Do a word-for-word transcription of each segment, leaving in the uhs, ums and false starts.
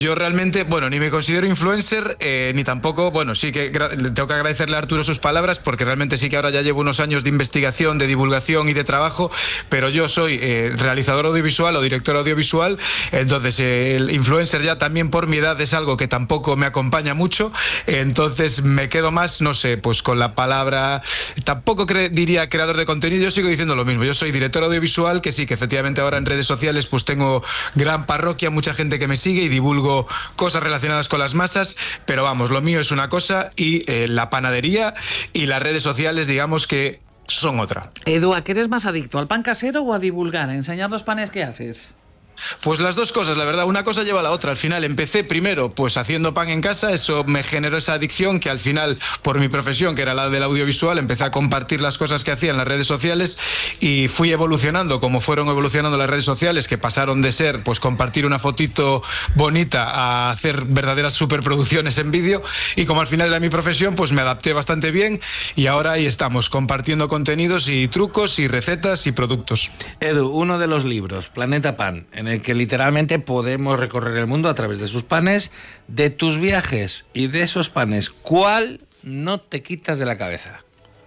Yo realmente, bueno, ni me considero influencer, eh, ni tampoco, bueno, sí que tengo que agradecerle a Arturo sus palabras, porque realmente sí que ahora ya llevo unos años de investigación, de divulgación y de trabajo, pero yo soy eh, realizador audiovisual o director audiovisual, entonces eh, el influencer ya también por mi edad es algo que tampoco me acompaña mucho, entonces me quedo más, no sé, pues con la palabra, tampoco cre diría creador de contenido, yo sigo diciendo lo mismo, yo soy director audiovisual, que sí, que efectivamente ahora en redes sociales pues tengo gran parroquia, mucha gente que me sigue y divulgo cosas relacionadas con las masas, pero vamos, lo mío es una cosa y eh, la panadería y las redes sociales, digamos que son otra. Edu, ¿a qué eres más adicto? ¿Al pan casero o a divulgar, a enseñar los panes que haces? Pues las dos cosas, la verdad, una cosa lleva a la otra. Al final empecé primero pues haciendo pan en casa, eso me generó esa adicción que al final, por mi profesión, que era la del audiovisual, empecé a compartir las cosas que hacía en las redes sociales y fui evolucionando como fueron evolucionando las redes sociales, que pasaron de ser pues compartir una fotito bonita a hacer verdaderas superproducciones en vídeo, y como al final era mi profesión, pues me adapté bastante bien y ahora ahí estamos, compartiendo contenidos y trucos y recetas y productos. Edu, uno de los libros, Planeta Pan, en el que literalmente podemos recorrer el mundo a través de sus panes, de tus viajes y de esos panes, ¿cuál no te quitas de la cabeza?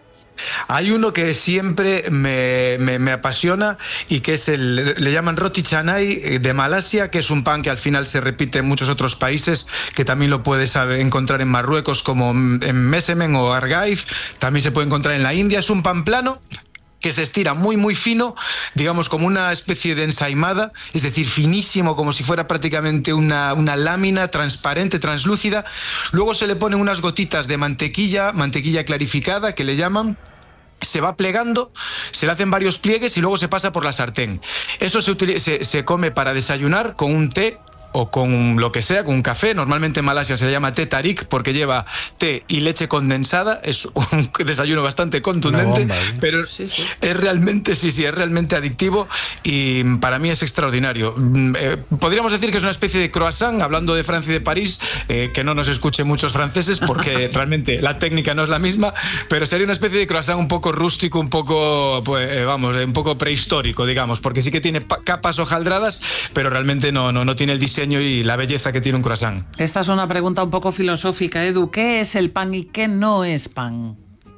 Hay uno que siempre me, me, me apasiona y que es el, le llaman roti canai de Malasia, que es un pan que al final se repite en muchos otros países, que también lo puedes encontrar en Marruecos como en Mesemen o Argaif, también se puede encontrar en la India. Es un pan plano que se estira muy muy fino, digamos como una especie de ensaimada, es decir, finísimo, como si fuera prácticamente una, una lámina transparente, translúcida. Luego se le ponen unas gotitas de mantequilla, mantequilla clarificada que le llaman. Se va plegando, se le hacen varios pliegues y luego se pasa por la sartén. Eso se, se, se come para desayunar con un té o con lo que sea, con un café. Normalmente en Malasia se le llama té tarik porque lleva té y leche condensada. Es un desayuno bastante contundente, bomba, ¿eh? Pero sí, sí. es realmente, sí, sí, es realmente adictivo y para mí es extraordinario. Eh, podríamos decir que es una especie de croissant, hablando de Francia y de París, eh, que no nos escuchen muchos franceses porque realmente la técnica no es la misma, pero sería una especie de croissant un poco rústico, un poco, pues, eh, vamos, un poco prehistórico, digamos, porque sí que tiene capas hojaldradas, pero realmente no, no, no tiene el diseño y la belleza que tiene un croissant. Esta es una pregunta un poco filosófica, Edu. ¿Qué es el pan y qué no es pan?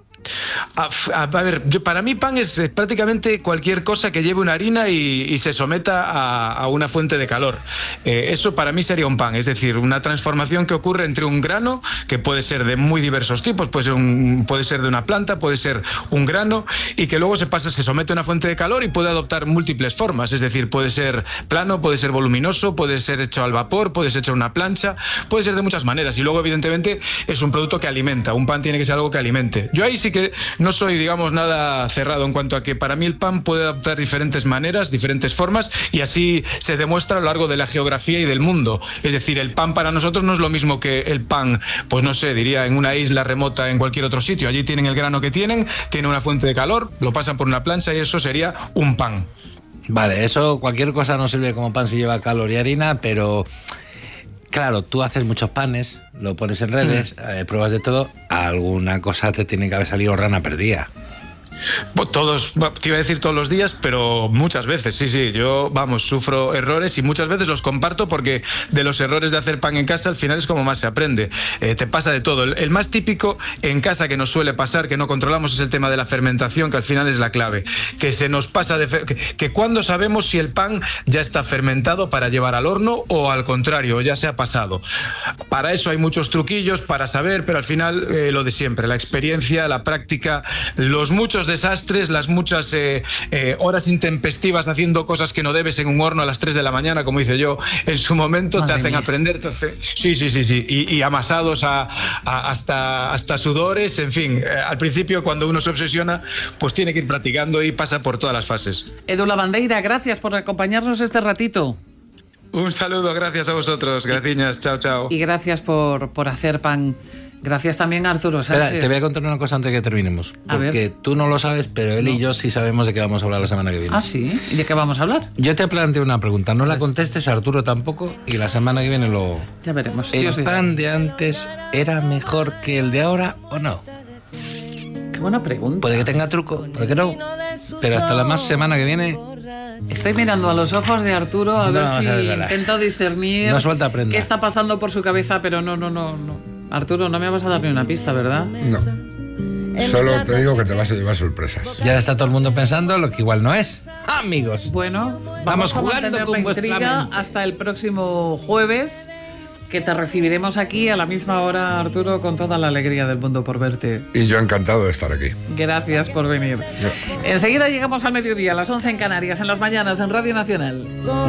A, a, a ver, yo, para mí pan es eh, prácticamente cualquier cosa que lleve una harina y, y se someta a, a una fuente de calor. Eh, eso para mí sería un pan, es decir, una transformación que ocurre entre un grano, que puede ser de muy diversos tipos, puede ser, un, puede ser de una planta, puede ser un grano, y que luego se pasa, se somete a una fuente de calor y puede adoptar múltiples formas, es decir, puede ser plano, puede ser voluminoso, puede ser hecho al vapor, puede ser hecho en una plancha, puede ser de muchas maneras, y luego evidentemente es un producto que alimenta, un pan tiene que ser algo que alimente. Yo ahí sí que no soy, digamos, nada cerrado en cuanto a que para mí el pan puede adoptar diferentes maneras, diferentes formas, y así se demuestra a lo largo de la geografía y del mundo. Es decir, el pan para nosotros no es lo mismo que el pan, pues no sé, diría en una isla remota en cualquier otro sitio. Allí tienen el grano que tienen, tienen una fuente de calor, lo pasan por una plancha y eso sería un pan. Vale, eso, cualquier cosa no sirve como pan si lleva calor y harina, pero claro, tú haces muchos panes, lo pones en redes, mm. eh, pruebas de todo, alguna cosa te tiene que haber salido rana perdida. Todos, te iba a decir todos los días, pero muchas veces, sí, sí, yo, vamos, sufro errores y muchas veces los comparto porque de los errores de hacer pan en casa al final es como más se aprende, eh, te pasa de todo. El, el más típico en casa que nos suele pasar, que no controlamos, es el tema de la fermentación, que al final es la clave, que se nos pasa de, que, que cuando sabemos si el pan ya está fermentado para llevar al horno o al contrario, ya se ha pasado. Para eso hay muchos truquillos para saber, pero al final eh, lo de siempre, la experiencia, la práctica, los muchos desastres, las muchas eh, eh, horas intempestivas haciendo cosas que no debes en un horno a las tres de la mañana, como hice yo en su momento. Madre te hacen mía. aprender, te hace... sí, sí, sí, sí, y, y amasados a, a, hasta, hasta sudores, en fin, eh, al principio cuando uno se obsesiona, pues tiene que ir practicando y pasa por todas las fases. Edu Lavandeira, gracias por acompañarnos este ratito. Un saludo, gracias a vosotros, gracias, chao, chao. Y gracias por, por hacer pan. Gracias también a Arturo Sánchez. Espera, te voy a contar una cosa antes de que terminemos. A porque ver. Tú no lo sabes, pero él no. y yo sí sabemos de qué vamos a hablar la semana que viene. ¿Ah, sí? ¿Y de qué vamos a hablar? Yo te planteo una pregunta, no la contestes, Arturo tampoco, y la semana que viene lo... Ya veremos. ¿El Dios pan dirá. de antes era mejor que el de ahora o no? Qué buena pregunta. Puede que tenga truco, puede que no, pero hasta la más semana que viene Estoy mirando a los ojos de Arturo a No, ver o si sea, es verdad. intento discernir No suelta prenda. qué está pasando por su cabeza, pero no, no, no, no. Arturo, no me vas a dar ni una pista, ¿verdad? No. Solo te digo que te vas a llevar sorpresas. Y ahora está todo el mundo pensando lo que igual no es. Amigos. Bueno, Vamos vamos a jugando mantener con la vuestra intriga mente. hasta el próximo jueves, que te recibiremos aquí a la misma hora, Arturo, con toda la alegría del mundo por verte. Y yo encantado de estar aquí. Gracias por venir. Enseguida llegamos al mediodía, a las once en Canarias, en las mañanas, en Radio Nacional.